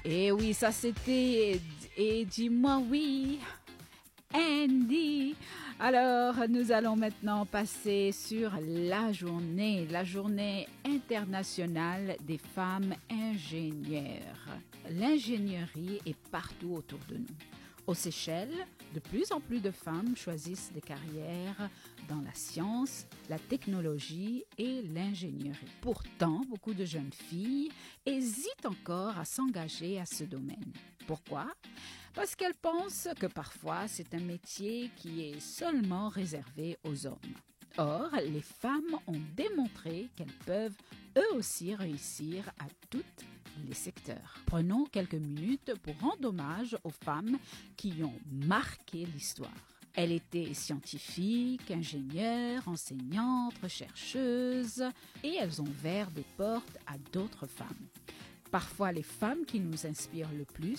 Et oui, ça c'était Et dis-moi oui, Andy. Alors, nous allons maintenant passer sur la journée internationale des femmes ingénieures. L'ingénierie est partout autour de nous. Aux Seychelles, de plus en plus de femmes choisissent des carrières dans la science, la technologie et l'ingénierie. Pourtant, beaucoup de jeunes filles hésitent encore à s'engager à ce domaine. Pourquoi? Parce qu'elles pensent que parfois c'est un métier qui est seulement réservé aux hommes. Or, les femmes ont démontré qu'elles peuvent eux aussi réussir à tous les secteurs. Prenons quelques minutes pour rendre hommage aux femmes qui ont marqué l'histoire. Elles étaient scientifiques, ingénieures, enseignantes, chercheuses et elles ont ouvert des portes à d'autres femmes. Parfois, les femmes qui nous inspirent le plus